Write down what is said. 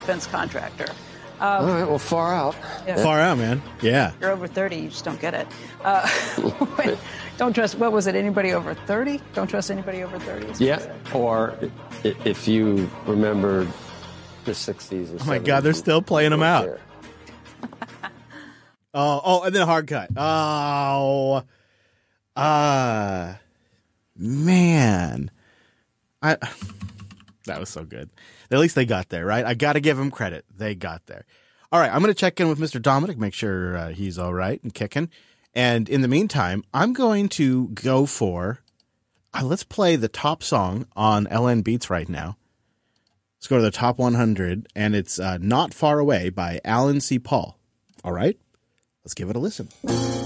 defense contractor. All right, well, far out. Yeah. Far out, man. Yeah. You're over 30, you just don't get it. Don't trust, what was it, anybody over 30? Don't trust anybody over 30? Yeah, or if you remember the 60s or 70s. Oh, my God, they're still playing them out. There. And then a hard cut. Oh, man. That was so good. At least they got there, right? I got to give them credit. They got there. All right, I'm going to check in with Mr. Dominic, make sure he's all right and kicking. And in the meantime, I'm going to go for, let's play the top song on LN Beats right now. Let's go to the top 100, and it's Not Far Away by Alan C. Paul. All right, let's give it a listen.